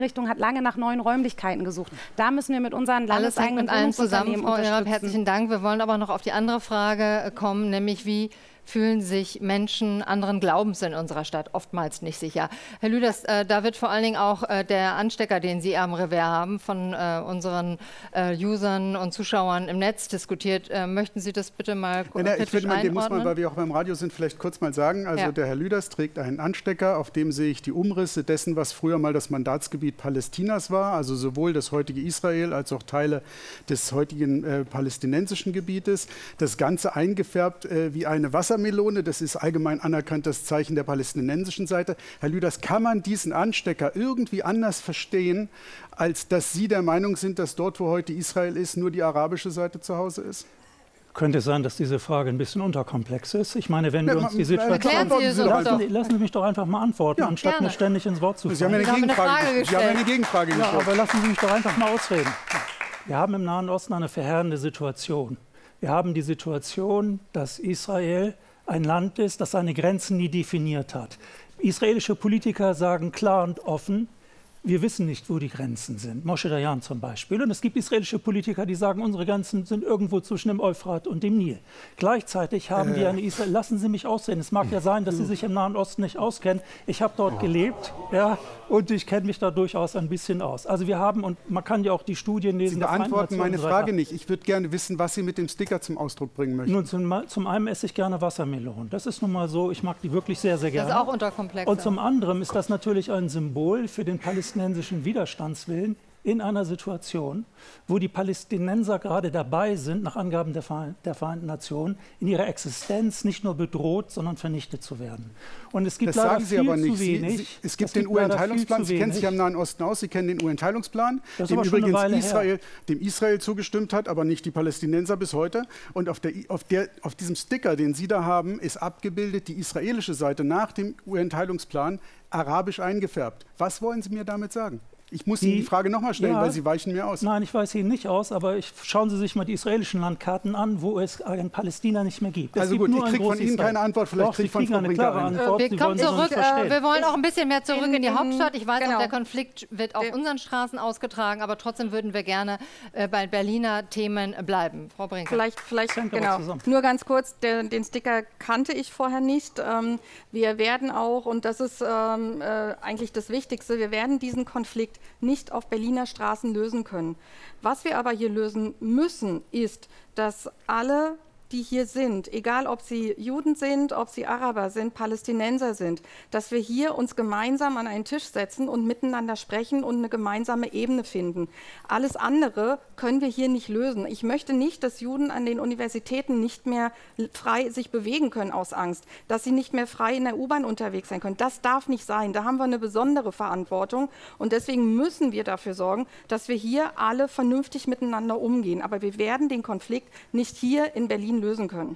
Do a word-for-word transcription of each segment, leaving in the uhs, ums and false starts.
Richtung hat lange nach neuen Räumlichkeiten gesucht. Da müssen wir mit unseren landeseigenen Wohnungsunternehmen Frau unterstützen. Irab, herzlichen Dank. Wir wollen aber noch auf die andere Frage kommen, nämlich wie fühlen sich Menschen anderen Glaubens in unserer Stadt oftmals nicht sicher. Herr Lüders, äh, da wird vor allen Dingen auch äh, der Anstecker, den Sie am Revers haben, von äh, unseren äh, Usern und Zuschauern im Netz diskutiert. Äh, möchten Sie das bitte mal ja, ja, ich würde mal, den muss man, einordnen? weil wir auch beim Radio sind, vielleicht kurz mal sagen. Also Ja. der Herr Lüders trägt einen Anstecker, auf dem sehe ich die Umrisse dessen, was früher mal das Mandatsgebiet Palästinas war, also sowohl das heutige Israel als auch Teile des heutigen äh, palästinensischen Gebietes. Das Ganze eingefärbt äh, wie eine Wassermelone, das ist allgemein anerkanntes Zeichen der palästinensischen Seite. Herr Lüders, kann man diesen Anstecker irgendwie anders verstehen, als dass Sie der Meinung sind, dass dort, wo heute Israel ist, nur die arabische Seite zu Hause ist? Könnte sein, dass diese Frage ein bisschen unterkomplex ist. Ich meine, wenn wir uns die Erklären Situation... Sie es uns Lassen, doch. lassen Sie mich doch einfach mal antworten, Ja, anstatt gerne. mir ständig ins Wort zu Sie haben fallen. ja eine Sie haben eine Gegenfrage, Frage Sie haben ja eine gestellt. Gegenfrage Ja, gestellt. aber lassen Sie mich doch einfach mal ausreden. Wir haben im Nahen Osten eine verheerende Situation. Wir haben die Situation, dass Israel ein Land ist, das seine Grenzen nie definiert hat. Israelische Politiker sagen klar und offen, wir wissen nicht, wo die Grenzen sind. Moshe Dayan zum Beispiel. Und es gibt israelische Politiker, die sagen, unsere Grenzen sind irgendwo zwischen dem Euphrat und dem Nil. Gleichzeitig haben äh. wir eine Israel... Lassen Sie mich ausreden. Es mag ja sein, dass Sie sich im Nahen Osten nicht auskennen. Ich habe dort gelebt, ja, und ich kenne mich da durchaus ein bisschen aus. Also wir haben, und man kann ja auch die Studien lesen... Sie der Vereinten beantworten meine Nationen und so weiter. Frage nicht. Ich würde gerne wissen, was Sie mit dem Sticker zum Ausdruck bringen möchten. Nun, zum, zum einen esse ich gerne Wassermelonen. Das ist nun mal so, ich mag die wirklich sehr, sehr gerne. Das ist auch unterkomplex. Und zum anderen ist das natürlich ein Symbol für den palästinensischen Widerstandswillen in einer Situation, wo die Palästinenser gerade dabei sind, nach Angaben der, Verein der Vereinten Nationen, in ihrer Existenz nicht nur bedroht, sondern vernichtet zu werden. Und es gibt Das leider sagen Sie viel aber nicht. zu Sie, wenig. Sie, es gibt Es den gibt leider U N-Teilungsplan. viel Sie zu kennen sich wenig. am Nahen Osten aus. Sie kennen den U N-Teilungsplan, Das ist dem aber schon eine übrigens Weile her. Israel, dem Israel zugestimmt hat, aber nicht die Palästinenser bis heute. Und auf, der, auf, der, auf diesem Sticker, den Sie da haben, ist abgebildet die israelische Seite nach dem U N-Teilungsplan arabisch eingefärbt. Was wollen Sie mir damit sagen? Ich muss Ihnen die Frage nochmal stellen, Ja. weil Sie weichen mir aus. Nein, ich weiß Ihnen nicht aus, aber ich, schauen Sie sich mal die israelischen Landkarten an, wo es in Palästina nicht mehr gibt. Es Also gibt gut, nur ich ein kriege von großes Ihnen Israel. keine Antwort. Vielleicht Doch, kriege Sie ich von kriegen Frau eine Brinker klare eine. Antwort. Wir Sie kommen wollen so zurück. nicht verstehen. Äh, wir wollen auch ein bisschen mehr zurück in, In- die in- Hauptstadt. Ich weiß, genau. auch der Konflikt wird auf Der- unseren Straßen ausgetragen, aber trotzdem würden wir gerne äh, bei Berliner Themen bleiben. Frau Brinker. Vielleicht, vielleicht Hängt aber genau. zusammen. Nur ganz kurz, der, den Sticker kannte ich vorher nicht. Ähm, wir werden auch, und das ist ähm, äh, eigentlich das Wichtigste, wir werden diesen Konflikt nicht auf Berliner Straßen lösen können. Was wir aber hier lösen müssen, ist, dass alle, die hier sind, egal ob sie Juden sind, ob sie Araber sind, Palästinenser sind, dass wir hier uns gemeinsam an einen Tisch setzen und miteinander sprechen und eine gemeinsame Ebene finden. Alles andere können wir hier nicht lösen. Ich möchte nicht, dass Juden an den Universitäten nicht mehr frei sich bewegen können aus Angst, dass sie nicht mehr frei in der U-Bahn unterwegs sein können. Das darf nicht sein. Da haben wir eine besondere Verantwortung und deswegen müssen wir dafür sorgen, dass wir hier alle vernünftig miteinander umgehen. Aber wir werden den Konflikt nicht hier in Berlin lösen können.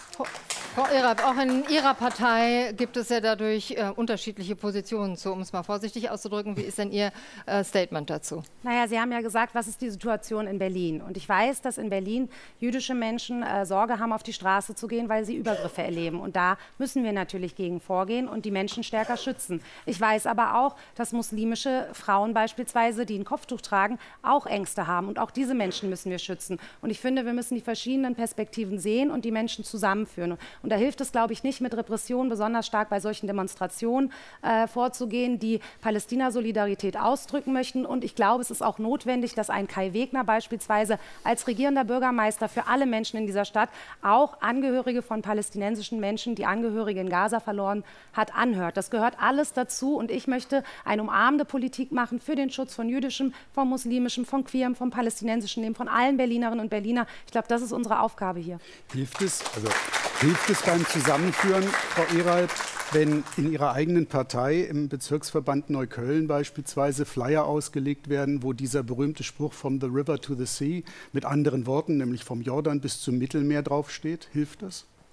Frau Irab, auch in Ihrer Partei gibt es ja dadurch äh, unterschiedliche Positionen zu, um es mal vorsichtig auszudrücken. Wie ist denn Ihr äh, Statement dazu? Naja, Sie haben ja gesagt, was ist die Situation in Berlin? Und ich weiß, dass in Berlin jüdische Menschen äh, Sorge haben, auf die Straße zu gehen, weil sie Übergriffe erleben. Und da müssen wir natürlich gegen vorgehen und die Menschen stärker schützen. Ich weiß aber auch, dass muslimische Frauen beispielsweise, die ein Kopftuch tragen, auch Ängste haben. Und auch diese Menschen müssen wir schützen. Und ich finde, wir müssen die verschiedenen Perspektiven sehen und die Menschen zusammenführen. Und da hilft es, glaube ich, nicht mit Repression besonders stark bei solchen Demonstrationen äh, vorzugehen, die Palästina-Solidarität ausdrücken möchten. Und ich glaube, es ist auch notwendig, dass ein Kai Wegner beispielsweise als regierender Bürgermeister für alle Menschen in dieser Stadt auch Angehörige von palästinensischen Menschen, die Angehörige in Gaza verloren hat, anhört. Das gehört alles dazu. Und ich möchte eine umarmende Politik machen für den Schutz von jüdischem, von muslimischem, von queerem, vom palästinensischen Leben, von allen Berlinerinnen und Berliner. Ich glaube, das ist unsere Aufgabe hier. Hilft es, also hilft es beim Zusammenführen, Frau Irab, wenn in Ihrer eigenen Partei im Bezirksverband Neukölln beispielsweise Flyer ausgelegt werden, wo dieser berühmte Spruch "From the river to the sea" mit anderen Worten, nämlich vom Jordan bis zum Mittelmeer draufsteht? Hilft das?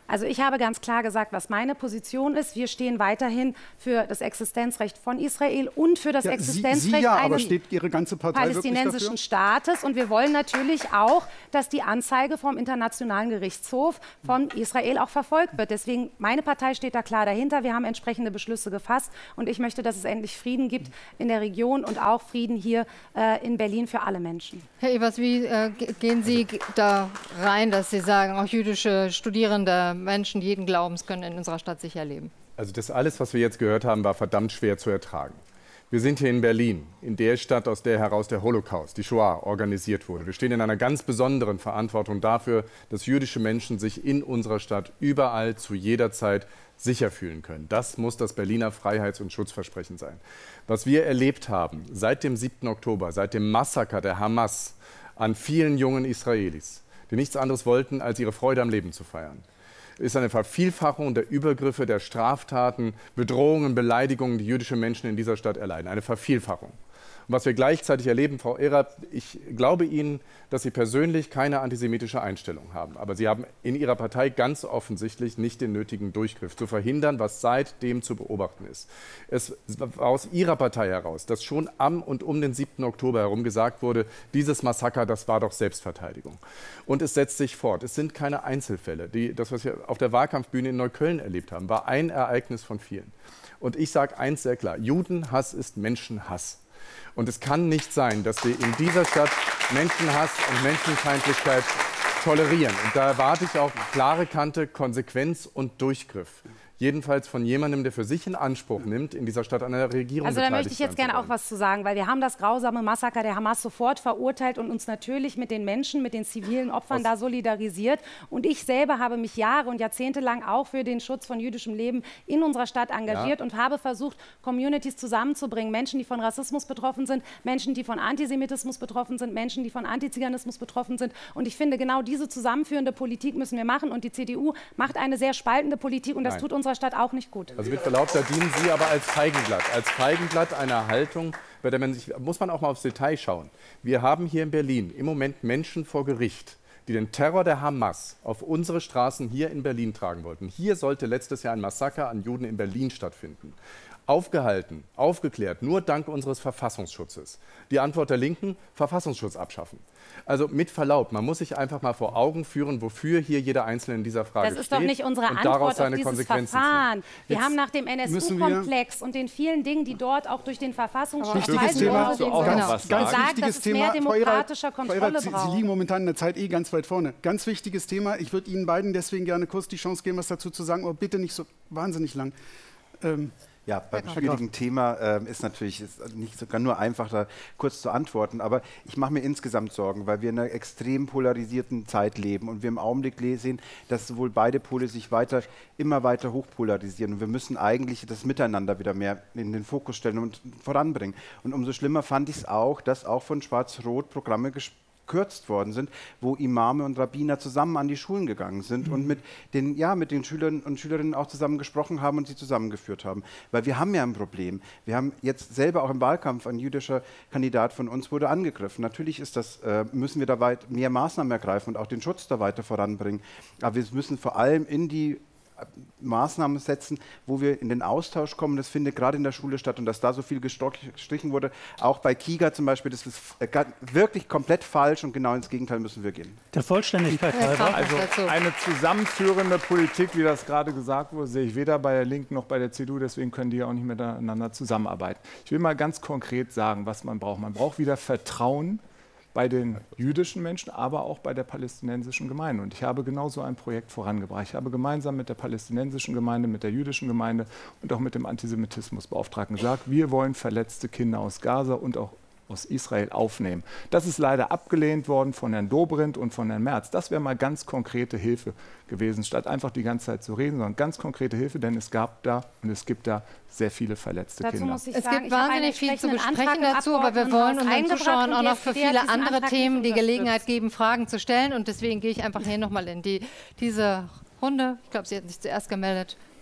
Also ich habe ganz klar gesagt, was meine Position ist. Wir stehen weiterhin für das Existenzrecht von Israel und für das ja, Existenzrecht Sie, Sie ja, eines aber steht Ihre ganze Partei palästinensischen Staates. Und wir wollen natürlich auch, dass die Anzeige vom Internationalen Gerichtshof von Israel auch verfolgt wird. Deswegen, meine Partei steht da klar dahinter. Wir haben entsprechende Beschlüsse gefasst. Und ich möchte, dass es endlich Frieden gibt in der Region und auch Frieden hier äh, in Berlin für alle Menschen. Herr Evers, wie äh, gehen Sie da rein, dass Sie sagen, auch jüdische Studierende, Menschen jeden Glaubens können in unserer Stadt sicher leben? Also das alles, was wir jetzt gehört haben, war verdammt schwer zu ertragen. Wir sind hier in Berlin, in der Stadt, aus der heraus der Holocaust, die Shoah, organisiert wurde. Wir stehen in einer ganz besonderen Verantwortung dafür, dass jüdische Menschen sich in unserer Stadt überall zu jeder Zeit sicher fühlen können. Das muss das Berliner Freiheits- und Schutzversprechen sein. Was wir erlebt haben seit dem siebten Oktober, seit dem Massaker der Hamas an vielen jungen Israelis, die nichts anderes wollten, als ihre Freude am Leben zu feiern, ist eine Vervielfachung der Übergriffe, der Straftaten, Bedrohungen, Beleidigungen, die jüdische Menschen in dieser Stadt erleiden. Eine Vervielfachung. Und was wir gleichzeitig erleben, Frau Erath, ich glaube Ihnen, dass Sie persönlich keine antisemitische Einstellung haben. Aber Sie haben in Ihrer Partei ganz offensichtlich nicht den nötigen Durchgriff zu verhindern, was seitdem zu beobachten ist. Es war aus Ihrer Partei heraus, dass schon am und um den siebten Oktober herum gesagt wurde, dieses Massaker, das war doch Selbstverteidigung. Und es setzt sich fort. Es sind keine Einzelfälle. Die, das, was wir auf der Wahlkampfbühne in Neukölln erlebt haben, war ein Ereignis von vielen. Und ich sage eins sehr klar, Judenhass ist Menschenhass. Und es kann nicht sein, dass wir in dieser Stadt Menschenhass und Menschenfeindlichkeit tolerieren. Und da erwarte ich auch klare Kante, Konsequenz und Durchgriff. Jedenfalls von jemandem, der für sich in Anspruch nimmt, in dieser Stadt an einer Regierung Also da möchte ich jetzt sein zu gerne auch wollen. was zu sagen, weil wir haben das grausame Massaker der Hamas sofort verurteilt und uns natürlich mit den Menschen, mit den zivilen Opfern Aus- da solidarisiert. Und ich selber habe mich Jahre und Jahrzehnte lang auch für den Schutz von jüdischem Leben in unserer Stadt engagiert Ja. und habe versucht, Communities zusammenzubringen. Menschen, die von Rassismus betroffen sind, Menschen, die von Antisemitismus betroffen sind, Menschen, die von Antiziganismus betroffen sind. Und ich finde, genau diese zusammenführende Politik müssen wir machen. Und die C D U macht eine sehr spaltende Politik und das Nein. tut unserer Stadt auch nicht gut. Also mit Verlaub, da dienen Sie aber als Feigenblatt, als Feigenblatt einer Haltung, bei der man sich, muss man auch mal aufs Detail schauen. Wir haben hier in Berlin im Moment Menschen vor Gericht, die den Terror der Hamas auf unsere Straßen hier in Berlin tragen wollten. Hier sollte letztes Jahr ein Massaker an Juden in Berlin stattfinden. Aufgehalten, aufgeklärt, nur dank unseres Verfassungsschutzes. Die Antwort der Linken, Verfassungsschutz abschaffen. Also mit Verlaub, man muss sich einfach mal vor Augen führen, wofür hier jeder Einzelne in dieser Frage steht. Das ist doch nicht unsere und daraus Antwort auf seine dieses Konsequenzen Verfahren. ziehen. Wir Jetzt haben nach dem N S müssen wir- U-Komplex und den vielen Dingen, die dort auch durch den Verfassungsschutz Wichtiges fallen Thema, wurde, den auch Sonntag noch was ganz gesagt, wichtiges dass es mehr Thema. Frau Erath, demokratischer Frau Kontrolle Erath, Sie, Sie braucht. liegen momentan in der Zeit eh ganz weit vorne. Ganz wichtiges Thema. Ich würde Ihnen beiden deswegen gerne kurz die Chance geben, was dazu zu sagen, aber bitte nicht so wahnsinnig lang. Ähm, Ja, beim schwierigen Thema ähm, ist natürlich ist nicht sogar nur einfach, da kurz zu antworten, aber ich mache mir insgesamt Sorgen, weil wir in einer extrem polarisierten Zeit leben und wir im Augenblick sehen, dass sowohl beide Pole sich weiter, immer weiter hochpolarisieren und wir müssen eigentlich das Miteinander wieder mehr in den Fokus stellen und voranbringen. Und umso schlimmer fand ich es auch, dass auch von Schwarz-Rot Programme gesprochen gekürzt worden sind, wo Imame und Rabbiner zusammen an die Schulen gegangen sind mhm. und mit den, ja, mit den Schülern und Schülerinnen auch zusammen gesprochen haben und sie zusammengeführt haben. Weil wir haben ja ein Problem. Wir haben jetzt selber auch im Wahlkampf, ein jüdischer Kandidat von uns wurde angegriffen. Natürlich ist das, äh, müssen wir da weit mehr Maßnahmen ergreifen und auch den Schutz da weiter voranbringen. Aber wir müssen vor allem in die Maßnahmen setzen, wo wir in den Austausch kommen. Das findet gerade in der Schule statt und dass da so viel gestrichen wurde, auch bei Kiga zum Beispiel, das ist wirklich komplett falsch und genau ins Gegenteil müssen wir gehen. Der Vollständigkeit halber. Also eine zusammenführende Politik, wie das gerade gesagt wurde, sehe ich weder bei der Linken noch bei der C D U, deswegen können die ja auch nicht miteinander zusammenarbeiten. Ich will mal ganz konkret sagen, was man braucht. Man braucht wieder Vertrauen bei den jüdischen Menschen, aber auch bei der palästinensischen Gemeinde. Und ich habe genauso ein Projekt vorangebracht. Ich habe gemeinsam mit der palästinensischen Gemeinde, mit der jüdischen Gemeinde und auch mit dem Antisemitismusbeauftragten gesagt, wir wollen verletzte Kinder aus Gaza und auch aus Israel aufnehmen. Das ist leider abgelehnt worden von Herrn Dobrindt und von Herrn Merz. Das wäre mal ganz konkrete Hilfe gewesen, statt einfach die ganze Zeit zu reden, sondern ganz konkrete Hilfe, denn es gab da und es gibt da sehr viele verletzte Dazu Kinder. muss ich Es sagen, gibt ich habe einen wahnsinnig viel zu entsprechenden besprechen Antrag im dazu, aber wir wollen unseren Abgeordnetenhaus Zuschauern auch noch eingebracht für und die S P D hat viele diesen andere Antrag Themen die nicht Gelegenheit unterstützt. geben, Fragen zu stellen. Und deswegen gehe ich einfach hier nochmal in die, diese Runde. Ich glaube, Sie hatten sich zuerst gemeldet.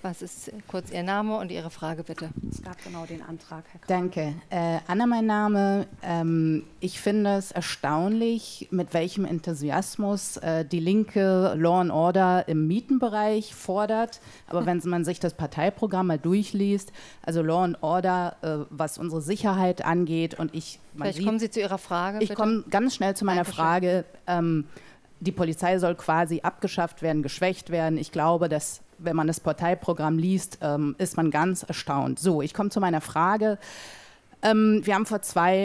Was ist kurz Ihr Name und Ihre Frage, bitte? Es gab genau den Antrag, Herr Kramer. Danke. Äh, Anna, mein Name. Ähm, ich finde es erstaunlich, mit welchem Enthusiasmus äh, die Linke Law and Order im Mietenbereich fordert. Aber wenn man sich das Parteiprogramm mal durchliest, also Law and Order, äh, was unsere Sicherheit angeht, und ich... Vielleicht sieht, kommen Sie zu Ihrer Frage, Ich bitte. komme ganz schnell zu meiner Dankeschön. Frage. Ähm, die Polizei soll quasi abgeschafft werden, geschwächt werden. Ich glaube, dass, wenn man das Parteiprogramm liest, ähm, ist man ganz erstaunt. So, ich komme zu meiner Frage. Ähm, wir haben vor zwei